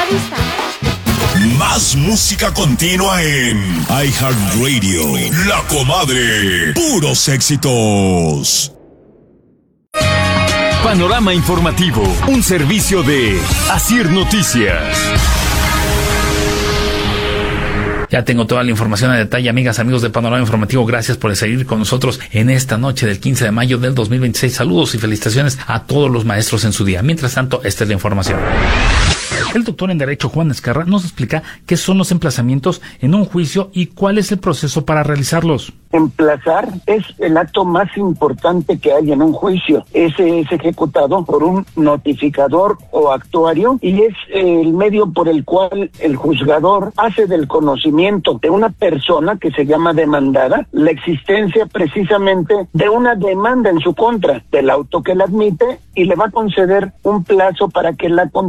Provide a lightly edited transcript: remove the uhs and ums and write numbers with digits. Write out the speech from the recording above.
Más música continua en iHeartRadio. La Comadre. Puros éxitos. Panorama informativo. Un servicio de Asir Noticias. Ya tengo toda la información a detalle, amigas, amigos de Panorama Informativo. Gracias por seguir con nosotros en esta noche del 15 de mayo del 2026. Saludos y felicitaciones a todos los maestros en su día. Mientras tanto, esta es la información. El doctor en Derecho Juan Ezquerra nos explica qué son los emplazamientos en un juicio y cuál es el proceso para realizarlos. Emplazar es el acto más importante que hay en un juicio. Ese es ejecutado por un notificador o actuario y es el medio por el cual el juzgador hace del conocimiento de una persona que se llama demandada la existencia precisamente de una demanda en su contra del auto que la admite y le va a conceder un plazo para que la